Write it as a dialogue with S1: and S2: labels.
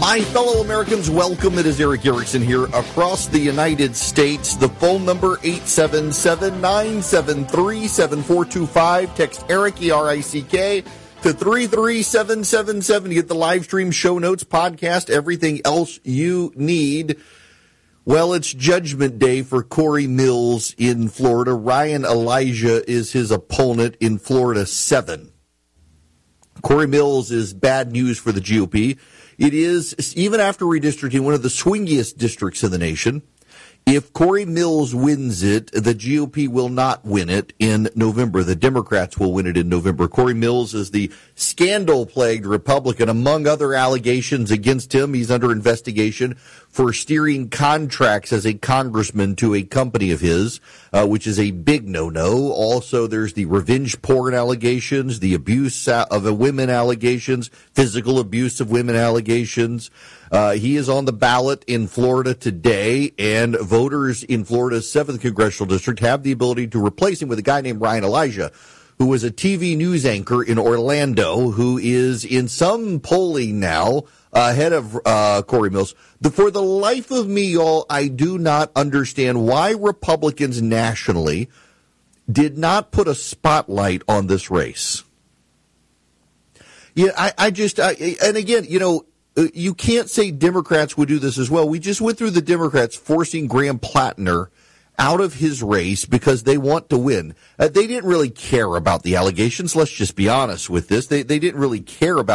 S1: My fellow Americans, welcome. It is Erick Erickson here across the United States. The phone number, 877-973-7425. Text Erick, E-R-I-C-K, to 33777. Get the live stream, show notes, podcast, everything else you need. Well, it's Judgment Day for Corey Mills in Florida. Ryan Elijah is his opponent in Florida 7. Corey Mills is bad news for the GOP. It is, even after redistricting, one of the swingiest districts in the nation. If Corey Mills wins it, the GOP will not win it in November. The Democrats will win it in November. Corey Mills is the scandal-plagued Republican. Among other allegations against him, he's under investigation for steering contracts as a congressman to a company of his, which is a big no-no. Also, there's the revenge porn allegations, the abuse of women allegations, physical abuse of women allegations. He is on the ballot in Florida today, and voters in Florida's 7th Congressional District have the ability to replace him with a guy named Ryan Elijah, who was a TV news anchor in Orlando, who is in some polling now ahead of Corey Mills. For the life of me, y'all, I do not understand why Republicans nationally did not put a spotlight on this race. Yeah, and again, you know, you can't say Democrats would do this as well. We just went through the Democrats forcing Graham Plattner out of his race because they want to win. They didn't really care about the allegations. Let's just be honest with this. They didn't really care about